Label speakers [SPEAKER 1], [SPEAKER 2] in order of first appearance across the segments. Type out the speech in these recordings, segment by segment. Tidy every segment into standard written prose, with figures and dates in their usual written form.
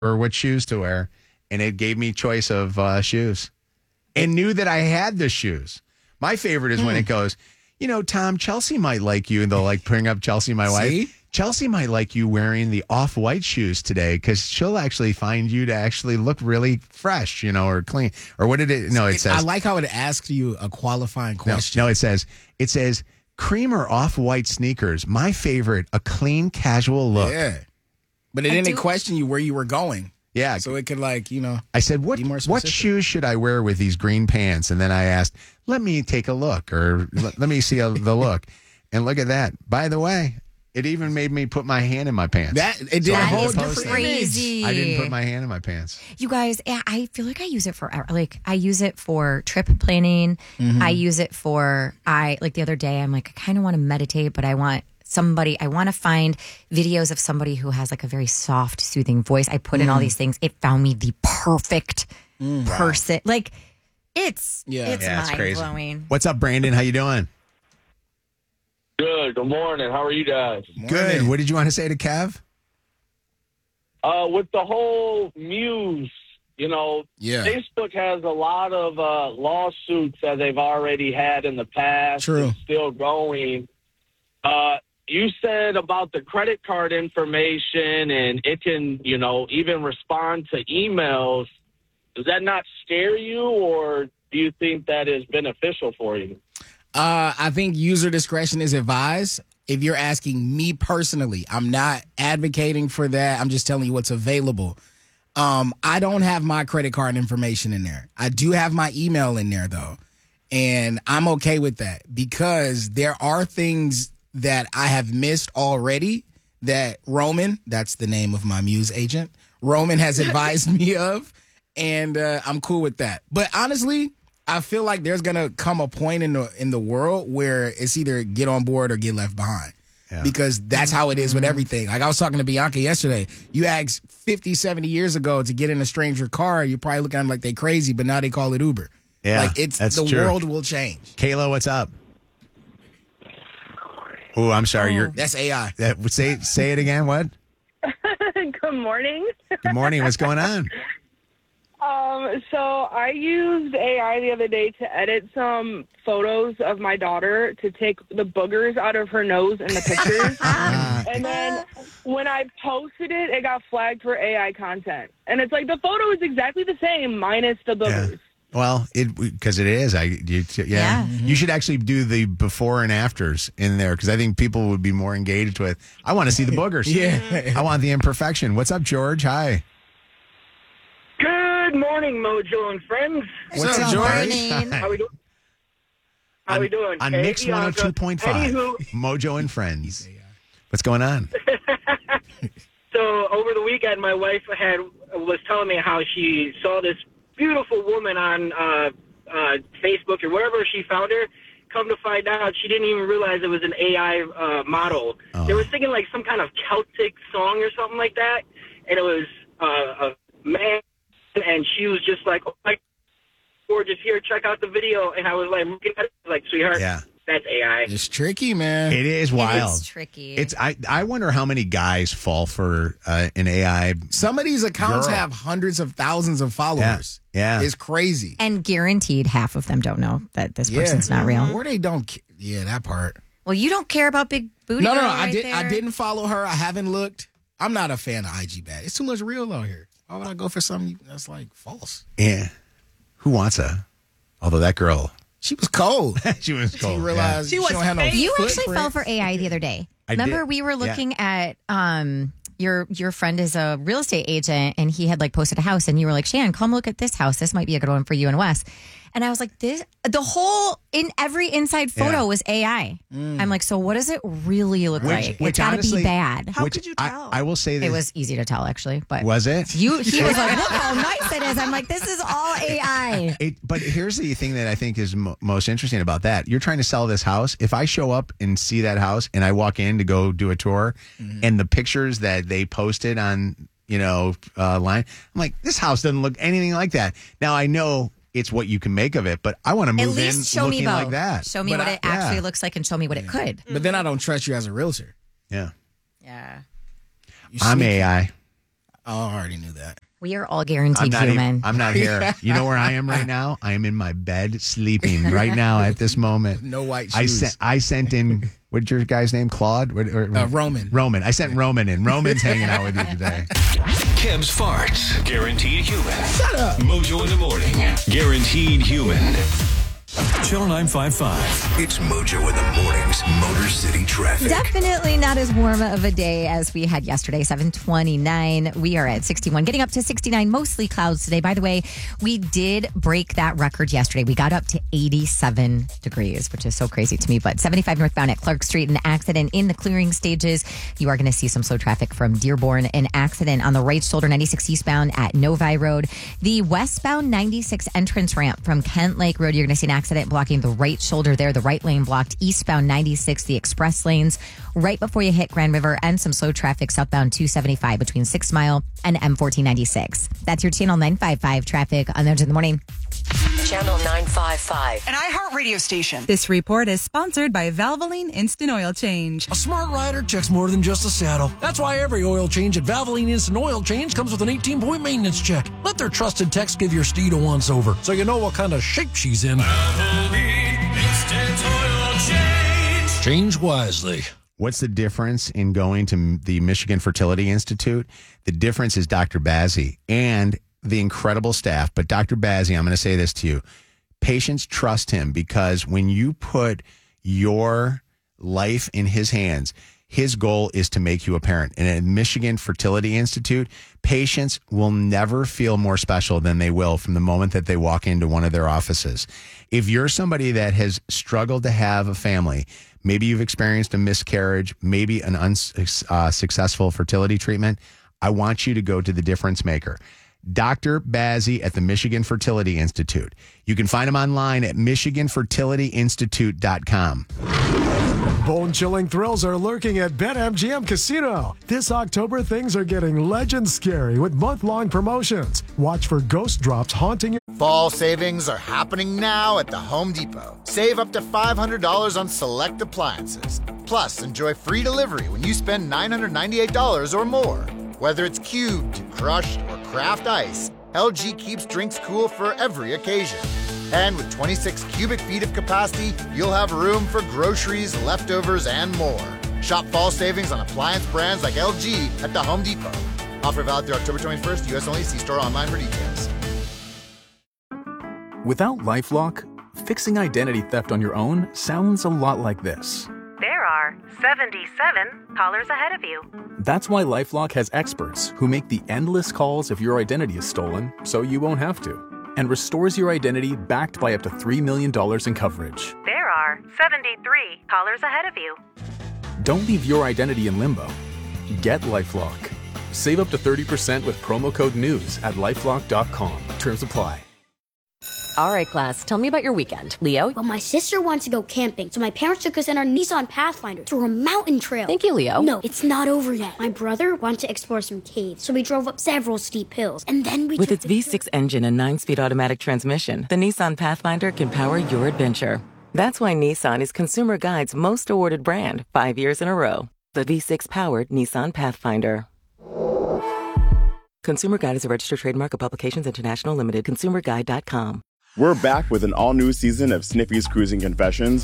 [SPEAKER 1] or what shoes to wear, and it gave me choice of shoes, and knew that I had the shoes. My favorite is when it goes, Tom, Chelsea might like you, and they'll like bring up Chelsea, my wife. Chelsea might like you wearing the off-white shoes today because she'll actually find you to actually look really fresh, or clean. Or what did it? No, it says.
[SPEAKER 2] I like how it asks you a qualifying question.
[SPEAKER 1] No, it says cream or off-white sneakers. My favorite, a clean, casual look.
[SPEAKER 2] Yeah, but it didn't question you where you were going.
[SPEAKER 1] Yeah,
[SPEAKER 2] so it could
[SPEAKER 1] I said, what shoes should I wear with these green pants? And then I asked, let me take a look, or let me see the look, and look at that. By the way. It even made me put my hand in my pants.
[SPEAKER 2] It did a whole different
[SPEAKER 3] crazy.
[SPEAKER 1] I didn't put my hand in my pants.
[SPEAKER 3] You guys, I feel like I use it for I use it for trip planning. I use it for the other day. I'm like, I kind of want to meditate, but I want to find videos of somebody who has like a very soft, soothing voice. I put in all these things. It found me the perfect person. Wow. Like it's mind blowing.
[SPEAKER 1] What's up, Brandon? How you doing?
[SPEAKER 4] Good morning. How are you guys?
[SPEAKER 1] Good. What did you want to say to Kev?
[SPEAKER 4] With the whole Muse, Facebook has a lot of lawsuits that they've already had in the past.
[SPEAKER 2] True.
[SPEAKER 4] And still going. You said about the credit card information and it can, even respond to emails. Does that not scare you, or do you think that is beneficial for you?
[SPEAKER 2] I think user discretion is advised. If you're asking me personally, I'm not advocating for that. I'm just telling you what's available. I don't have my credit card information in there. I do have my email in there, though. And I'm okay with that because there are things that I have missed already that Roman, that's the name of my Muse agent, Roman has advised me of. And I'm cool with that. But honestly, I feel like there's going to come a point in the world where it's either get on board or get left behind. Yeah. Because that's how it is with everything. Like I was talking to Bianca yesterday. You asked 50, 70 years ago to get in a stranger car, you're probably looking at them like they crazy, but now they call it Uber.
[SPEAKER 1] Yeah,
[SPEAKER 2] like the
[SPEAKER 1] true.
[SPEAKER 2] world will change.
[SPEAKER 1] Kayla, what's up? Oh, I'm sorry.
[SPEAKER 2] That's AI.
[SPEAKER 1] Say it again. What?
[SPEAKER 5] Good morning.
[SPEAKER 1] Good morning. What's going on?
[SPEAKER 5] So I used AI the other day to edit some photos of my daughter to take the boogers out of her nose in the pictures. And then when I posted it, it got flagged for AI content. And it's like the photo is exactly the same minus the boogers.
[SPEAKER 1] Yeah. Well, because it is. You should actually do the before and afters in there because I think people would be more engaged with. I want to see the boogers.
[SPEAKER 2] Yeah,
[SPEAKER 1] I want the imperfection. What's up, George? Hi.
[SPEAKER 6] Good morning, Mojo and friends.
[SPEAKER 1] What's up, George?
[SPEAKER 6] How we doing? How we doing?
[SPEAKER 1] On Mix 102.5, Mojo and Friends. What's going on?
[SPEAKER 6] So over the weekend, my wife was telling me how she saw this beautiful woman on Facebook or wherever she found her. Come to find out, she didn't even realize it was an AI model. They were singing like some kind of Celtic song or something like that, and it was a man, and she was just like, "Oh my, gorgeous! Here, check out the video." And I was like, looking at it, like, sweetheart, that's AI.
[SPEAKER 2] It's tricky, man.
[SPEAKER 1] It is wild.
[SPEAKER 3] It's tricky.
[SPEAKER 1] I wonder how many guys fall for an AI.
[SPEAKER 2] Some of these accounts have hundreds of thousands of followers.
[SPEAKER 1] Yeah.
[SPEAKER 2] It's crazy.
[SPEAKER 3] And guaranteed half of them don't know that this person's not real.
[SPEAKER 2] Or they don't. Yeah, that part.
[SPEAKER 3] Well, you don't care about big booty.
[SPEAKER 2] No,
[SPEAKER 3] I
[SPEAKER 2] didn't follow her. I haven't looked. I'm not a fan of IG bad. It's too much real out here. Why would I go for something that's like false?
[SPEAKER 1] Yeah. Who wants a? Although that girl.
[SPEAKER 2] She was cold.
[SPEAKER 1] She was cold.
[SPEAKER 2] She realized she don't have no
[SPEAKER 3] You
[SPEAKER 2] footprint.
[SPEAKER 3] actually fell for AI the other day. Remember, we were looking at your friend is a real estate agent, and he had like posted a house, and you were like, Shan, come look at this house. This might be a good one for you and Wes. And I was like, the whole in every inside photo was AI. I'm like, so what does it really look like? It's got to be bad.
[SPEAKER 1] How could you tell? I will say this.
[SPEAKER 3] It was easy to tell, actually. But
[SPEAKER 1] was it?
[SPEAKER 3] He was like, look how nice it is. I'm like, this is all AI.
[SPEAKER 1] But here's the thing that I think is most interesting about that. You're trying to sell this house. If I show up and see that house and I walk in to go do a tour and the pictures that they posted on, line, I'm like, this house doesn't look anything like that. Now I know it's what you can make of it, but I want to move in looking like that.
[SPEAKER 3] Show me what it actually looks like and show me what it could.
[SPEAKER 2] But then I don't trust you as a realtor.
[SPEAKER 1] Yeah.
[SPEAKER 3] Yeah.
[SPEAKER 1] I'm AI.
[SPEAKER 2] Oh, I already knew that.
[SPEAKER 3] We are all guaranteed human.
[SPEAKER 1] I'm not here. You know where I am right now? I am in my bed sleeping right now at this moment.
[SPEAKER 2] No white shoes.
[SPEAKER 1] I sent in, what's your guy's name? Claude?
[SPEAKER 2] Roman.
[SPEAKER 1] Roman. I sent Roman in. Roman's hanging out with you today.
[SPEAKER 7] Kev's Farts. Guaranteed human. Shut up. Mojo in the morning. Guaranteed human. Channel 955. It's Mojo in the morning's Motor City traffic.
[SPEAKER 3] Definitely not as warm of a day as we had yesterday, 7:29. We are at 61, getting up to 69, mostly clouds today. By the way, we did break that record yesterday. We got up to 87 degrees, which is so crazy to me. But 75 northbound at Clark Street, an accident in the clearing stages. You are going to see some slow traffic from Dearborn. An accident on the right shoulder, 96 eastbound at Novi Road. The westbound 96 entrance ramp from Kent Lake Road, you're going to see an accident blocking the right shoulder there. The right lane blocked. Eastbound 96, the express lanes right before you hit Grand River, and some slow traffic southbound 275 between 6 Mile and M1496. That's your Channel 955 traffic on Mojo in the morning.
[SPEAKER 8] Channel 955.
[SPEAKER 9] An iHeartRadio station.
[SPEAKER 10] This report is sponsored by Valvoline Instant Oil Change.
[SPEAKER 11] A smart rider checks more than just a saddle. That's why every oil change at Valvoline Instant Oil Change comes with an 18-point maintenance check. Let their trusted techs give your steed a once-over so you know what kind of shape she's in. Valvoline Instant Oil Change. Change wisely.
[SPEAKER 1] What's the difference in going to the Michigan Fertility Institute? The difference is Dr. Bazzi and the incredible staff. But Dr. Bazzi, I'm going to say this to you. Patients trust him because when you put your life in his hands, his goal is to make you a parent. And at Michigan Fertility Institute, patients will never feel more special than they will from the moment that they walk into one of their offices. If you're somebody that has struggled to have a family, maybe you've experienced a miscarriage, maybe an unsuccessful fertility treatment, I want you to go to the difference maker. Dr. Bazzi at the Michigan Fertility Institute. You can find him online at michiganfertilityinstitute.com.
[SPEAKER 12] Bone-chilling thrills are lurking at BetMGM Casino. This October, things are getting legend scary with month-long promotions. Watch for ghost drops haunting your...
[SPEAKER 13] Fall savings are happening now at the Home Depot. Save up to $500 on select appliances. Plus, enjoy free delivery when you spend $998 or more. Whether it's cubed, crushed, or craft ice, LG keeps drinks cool for every occasion. And with 26 cubic feet of capacity, you'll have room for groceries, leftovers, and more. Shop fall savings on appliance brands like LG at the Home Depot. Offer valid through October 21st, U.S. only. See store online for details.
[SPEAKER 14] Without LifeLock, fixing identity theft on your own sounds a lot like this.
[SPEAKER 15] There are 77 callers ahead of you.
[SPEAKER 14] That's why LifeLock has experts who make the endless calls if your identity is stolen, so you won't have to, and restores your identity backed by up to $3 million in coverage.
[SPEAKER 15] There are 73 callers ahead of you.
[SPEAKER 14] Don't leave your identity in limbo. Get LifeLock. Save up to 30% with promo code NEWS at LifeLock.com. Terms apply.
[SPEAKER 8] All right, class, tell me about your weekend. Leo?
[SPEAKER 16] Well, my sister wants to go camping, so my parents took us in our Nissan Pathfinder through a mountain trail.
[SPEAKER 8] Thank you, Leo.
[SPEAKER 16] No, it's not over yet. My brother wanted to explore some caves, so we drove up several steep hills, and then we
[SPEAKER 17] With its V6 engine and 9-speed automatic transmission, the Nissan Pathfinder can power your adventure. That's why Nissan is Consumer Guide's most awarded brand 5 years in a row. The V6-powered Nissan Pathfinder. Consumer Guide is a registered trademark of Publications International Limited. ConsumerGuide.com.
[SPEAKER 18] We're back with an all-new season of Snippy's Cruising Confessions.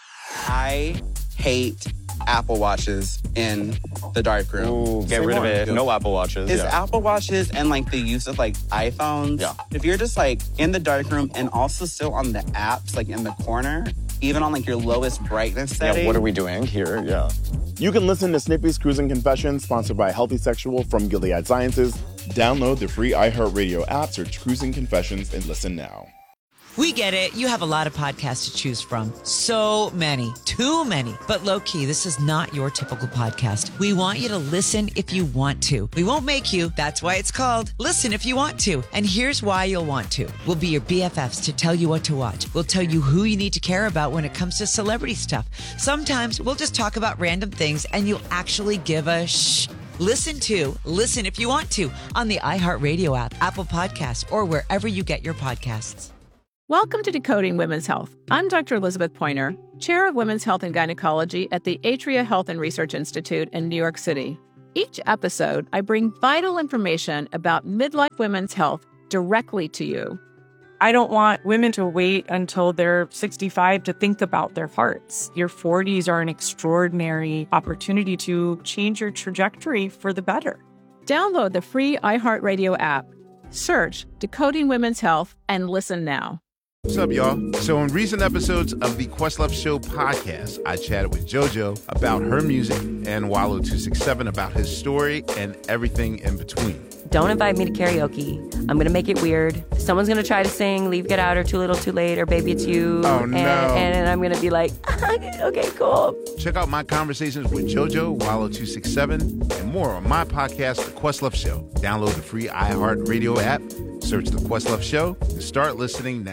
[SPEAKER 19] I hate Apple Watches in the darkroom.
[SPEAKER 20] Ooh, get rid of it. No Apple Watches.
[SPEAKER 19] Is Apple Watches and like the use of like iPhones.
[SPEAKER 20] Yeah.
[SPEAKER 19] If you're just like in the darkroom and also still on the apps, like in the corner, even on like your lowest brightness setting.
[SPEAKER 20] Yeah, what are we doing here? Yeah.
[SPEAKER 18] You can listen to Snippy's Cruising Confessions, sponsored by Healthy Sexual from Gilead Sciences. Download the free iHeartRadio app, search Cruising Confessions, and listen now.
[SPEAKER 9] We get it. You have a lot of podcasts to choose from. So many. Too many. But low-key, this is not your typical podcast. We want you to listen if you want to. We won't make you. That's why it's called Listen If You Want To. And here's why you'll want to. We'll be your BFFs to tell you what to watch. We'll tell you who you need to care about when it comes to celebrity stuff. Sometimes we'll just talk about random things and you'll actually give a shh. Listen If You Want To on the iHeartRadio app, Apple Podcasts, or wherever you get your podcasts.
[SPEAKER 21] Welcome to Decoding Women's Health. I'm Dr. Elizabeth Pointer, Chair of Women's Health and Gynecology at the Atria Health and Research Institute in New York City. Each episode, I bring vital information about midlife women's health directly to you.
[SPEAKER 4] I don't want women to wait until they're 65 to think about their hearts. Your 40s are an extraordinary opportunity to change your trajectory for the better.
[SPEAKER 21] Download the free iHeartRadio app. Search Decoding Women's Health and listen now.
[SPEAKER 22] What's up, y'all? So in recent episodes of the Questlove Show podcast, I chatted with JoJo about her music and Wallow267 about his story and everything in between.
[SPEAKER 23] Don't invite me to karaoke. I'm going to make it weird. Someone's going to try to sing Leave, Get Out, or Too Little, Too Late, or Baby, It's You.
[SPEAKER 22] Oh, no.
[SPEAKER 23] And I'm going to be like, okay, cool.
[SPEAKER 22] Check out my conversations with JoJo, Wallow267, and more on my podcast, The Questlove Show. Download the free iHeartRadio app, search The Questlove Show, and start listening now.